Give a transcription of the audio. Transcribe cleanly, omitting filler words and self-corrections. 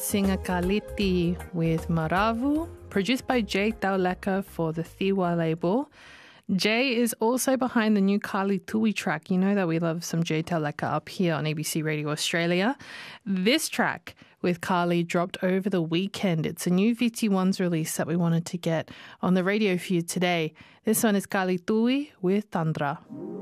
singer Kaliti with Maravu, produced by Jay Tauleka for the Thiwa label. Jay is also behind the new Kali Tui track. You know that we love some Jay Tauleka up here on ABC Radio Australia. This track with Kali dropped over the weekend. It's a new VT1's release that we wanted to get on the radio for you today. This one is Kali Tui with Tandra.